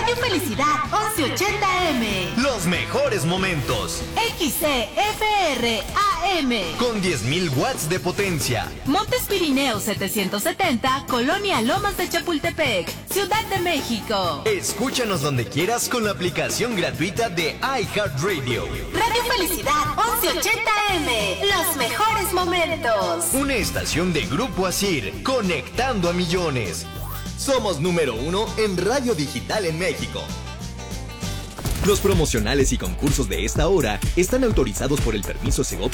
Radio Felicidad 1180M. Los mejores momentos. XCFR AM. Con 10.000 watts de potencia. Montes Pirineo 770, Colonia Lomas de Chapultepec, Ciudad de México. Escúchanos donde quieras con la aplicación gratuita de iHeartRadio. Radio Felicidad 1180M. Los mejores momentos. Una estación de Grupo Asir, conectando a millones. Somos número 1 en radio digital en México. Los promocionales y concursos de esta hora están autorizados por el permiso Segov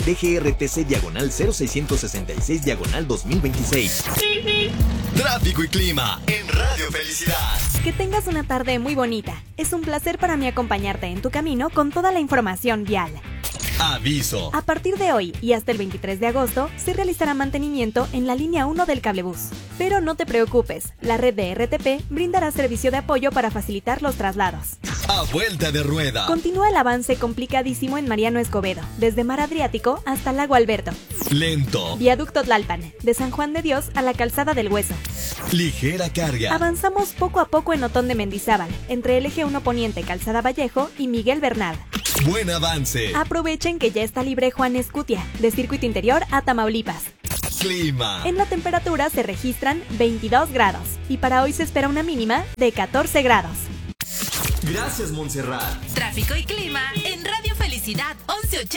DGRTC/0666/2026. Tráfico y clima en Radio Felicidad. Que tengas una tarde muy bonita. Es un placer para mí acompañarte en tu camino con toda la información vial. Aviso. A partir de hoy y hasta el 23 de agosto se realizará mantenimiento en la línea 1 del cablebús. Pero no te preocupes, la red de RTP brindará servicio de apoyo para facilitar los traslados. A vuelta de rueda. Continúa el avance complicadísimo en Mariano Escobedo, desde Mar Adriático hasta Lago Alberto. Lento. Viaducto Tlalpan, de San Juan de Dios a la Calzada del Hueso. Ligera carga. Avanzamos poco a poco en Otón de Mendizábal, entre el eje 1 Poniente Calzada Vallejo y Miguel Bernal. Buen avance. Aprovechen que ya está libre Juan Escutia, de Circuito Interior a Tamaulipas. Clima. En la temperatura se registran 22 grados y para hoy se espera una mínima de 14 grados. Gracias, Montserrat. Tráfico y clima en Radio Felicidad 1180.